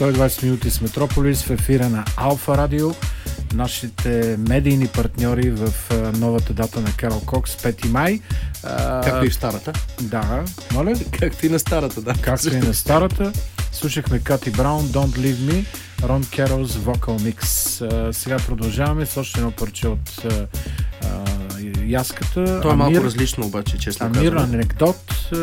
120 минути с Метрополис в ефира на Алфа Радио. Нашите медийни партньори в новата дата на Карл Кокс, 5 май. Както и в старата. Да, моля? Както и на старата, да. Както и на старата. Слушахме Кати Браун, Don't Leave Me, Рон Керолс, Vocal Mix. Сега продължаваме с още едно парче от Яската. То е малко различно обаче, честно казвам. Амир, анекдот.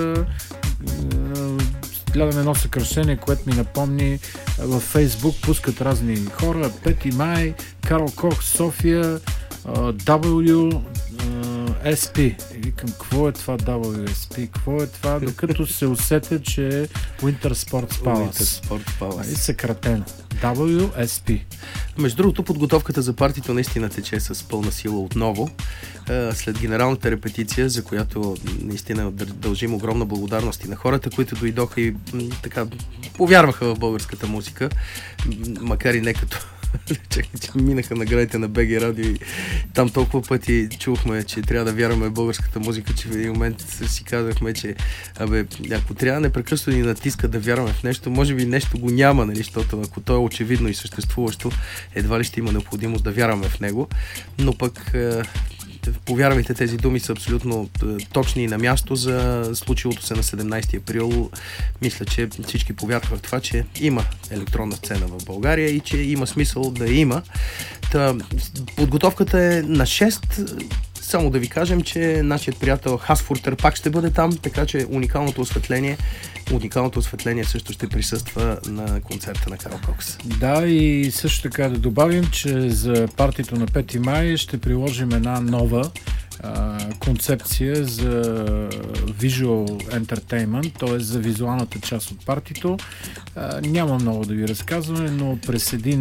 Гледам едно съкръщение, което ми напомни във Фейсбук пускат разни хора. 5 май, Карл Кокс, София, WSP. И викам, какво е това WSP? Какво е това? Докато се усетя, че е Winter Sports Palace. И съкратено. WSP. Между другото, подготовката за партито наистина тече с пълна сила отново. След генералната репетиция, за която наистина дължим огромна благодарност и на хората, които дойдоха и така повярваха в българската музика, макар и не като че минаха наградите на БГ Радио и там толкова пъти чухме, че трябва да вярваме в българската музика, че в един момент си казахме, че ако трябва непрекъснато ни натиска да вярваме в нещо, може би нещо го няма, нали, защото ако то е очевидно и съществуващо, едва ли ще има необходимост да вярваме в него, но пък повярвайте, тези думи са абсолютно точни и на място за случилото се на 17 април. Мисля, че всички повярваха в това, че има електронна сцена в България и че има смисъл да има. Подготовката е на 6. Само да ви кажем, че нашият приятел Хасфуртер пак ще бъде там, така че уникалното осветление също ще присъства на концерта на Карл Кокс. Да, и също така да добавим, че за партито на 5 май ще приложим една нова концепция за visual entertainment, т.е. за визуалната част от партито. Няма много да ви разказваме, но през един